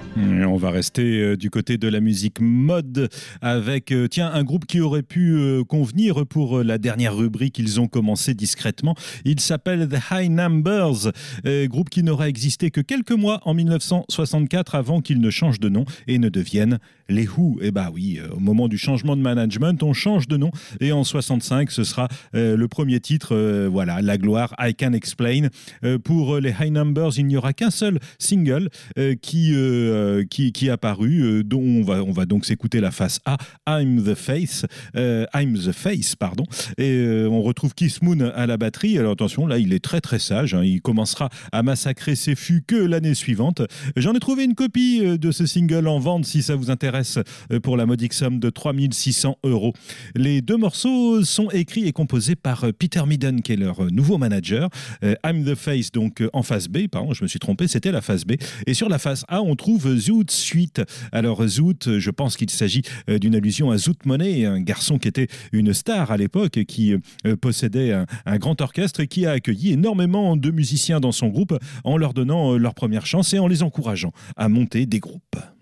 On va rester du côté de la musique mode avec un groupe qui aurait pu convenir pour la dernière rubrique. Ils ont commencé discrètement. Il s'appelle The High Numbers, groupe qui n'aura existé que quelques mois en 1964 avant qu'ils ne changent de nom et ne deviennent les Who. Et bah oui, au moment du changement de management, on change de nom et en 65, ce sera le premier titre, voilà, la gloire, I Can Explain. Pour les High Numbers, il n'y aura qu'un seul single qui est apparu, dont on va donc s'écouter la face A, I'm the Face, pardon. Et on retrouve Keith Moon à la batterie. Alors attention, là, il est très très sage. Hein. Il commencera à massacrer ses fûts que l'année suivante. J'en ai trouvé une copie de ce single en vente si ça vous intéresse pour la modique somme de 3 600 €. Les deux morceaux sont écrits et composés par Peter Midden, qui est leur nouveau manager. I'm the Face, donc en face B, pardon, je me suis trompé, c'était la face B. Et sur la face A, on trouve Zoot Suite. Alors Zoot, je pense qu'il s'agit d'une allusion à Zoot Money, un garçon qui était une star à l'époque, qui possédait un grand orchestre et qui a accueilli énormément de musiciens dans son groupe en leur donnant leur première chance et en les encourageant à monter des groupes.